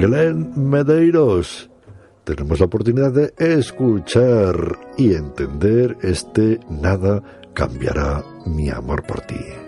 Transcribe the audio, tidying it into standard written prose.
Glenn Medeiros. Tenemos la oportunidad de escuchar y entender este Nada cambiará mi amor por ti.